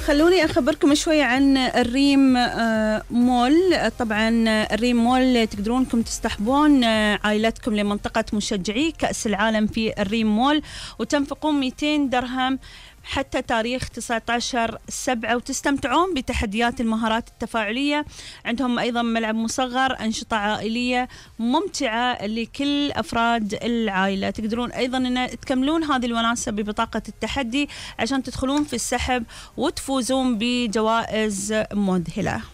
خلوني أخبركم شوي عن الريم مول. طبعا الريم مول تقدرون انكم تستحبون عائلتكم لمنطقة مشجعي كأس العالم في الريم مول وتنفقون 200 درهم حتى تاريخ 19/7 وتستمتعون بتحديات المهارات التفاعلية. عندهم أيضا ملعب مصغر، أنشطة عائلية ممتعة لكل أفراد العائلة. تقدرون أيضا أن تكملون هذه الوناسة ببطاقة التحدي عشان تدخلون في السحب وتفوزون بجوائز مذهلة.